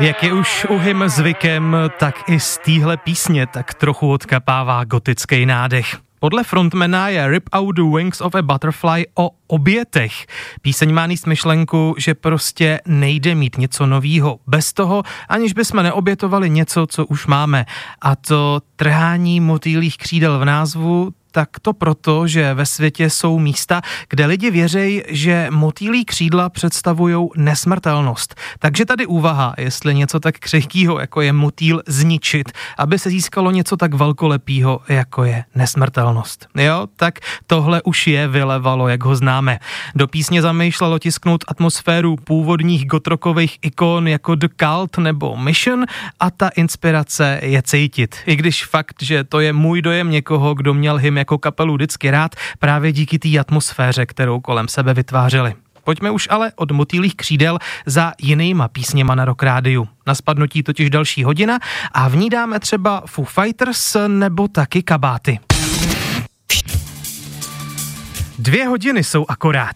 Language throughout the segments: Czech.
Jak je už u hym zvykem, tak i z téhle písně tak trochu odkapává gotický nádech. Podle frontmana je Rip Out the Wings of a Butterfly o obětech. Píseň má níst myšlenku, že prostě nejde mít něco novýho bez toho, aniž bychom neobětovali něco, co už máme. A to trhání motýlích křídel v názvu, tak to proto, že ve světě jsou místa, kde lidi věří, že motýlí křídla představují nesmrtelnost. Takže tady úvaha, jestli něco tak křehkýho, jako je motýl, zničit, aby se získalo něco tak velkolepýho, jako je nesmrtelnost. Jo, tak tohle už je vylevalo, jak ho známe. Do písně zamýšlelo tisknout atmosféru původních gotrokových ikon jako The Cult nebo Mission a ta inspirace je cítit. I když fakt, že to je můj dojem někoho, kdo měl hym jako kapelu vždycky rád, právě díky té atmosféře, kterou kolem sebe vytvářeli. Pojďme už ale od motýlích křídel za jinýma písněma na Rock Rádiu. Na spadnutí totiž další hodina a v ní dáme třeba Foo Fighters nebo taky Kabáty. 2 hodiny jsou akorát.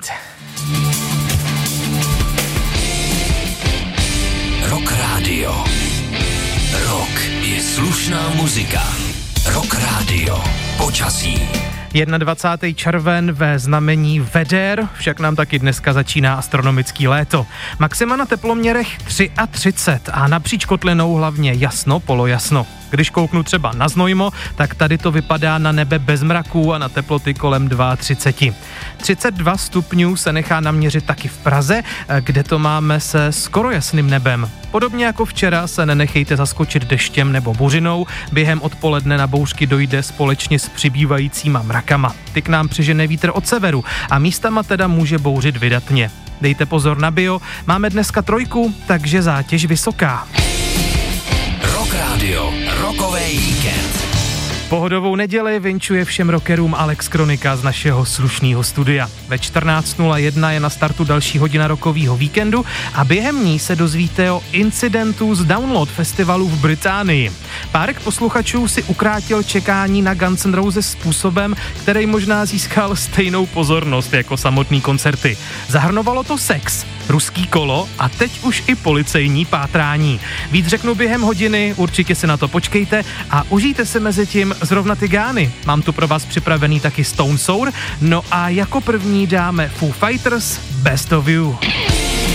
Rock Radio. Rock je slušná muzika. Rock Radio. Počasí. 21. červen ve znamení veder, však nám taky dneska začíná astronomický léto. Maxima na teploměrech 33 a napříč kotlinou hlavně jasno, polojasno. Když kouknu třeba na Znojmo, tak tady to vypadá na nebe bez mraků a na teploty kolem 32. 32 stupňů se nechá naměřit taky v Praze, kde to máme se skoro jasným nebem. Podobně jako včera se nenechejte zaskočit deštěm nebo buřinou, během odpoledne na bouřky dojde společně s přibývajícíma mrakama. Ty k nám přižene vítr od severu a místama teda může bouřit vydatně. Dejte pozor na bio, máme dneska 3, takže zátěž vysoká. Rock Radio, rokový víkend. Pohodovou neděli vinčuje všem rockerům Alex Kronika z našeho slušného studia. Ve 14:01 je na startu další hodina rockového víkendu a během ní se dozvíte o incidentu z Download festivalu v Británii. Párek posluchačů si ukrátil čekání na Guns N' Roses způsobem, který možná získal stejnou pozornost jako samotný koncerty. Zahrnovalo to sex, ruský kolo a teď už i policejní pátrání. Víc řeknu během hodiny, určitě si na to počkejte a užijte si mezi tím zrovna ty gány. Mám tu pro vás připravený taky Stone Sour, no a jako první dáme Foo Fighters Best of You.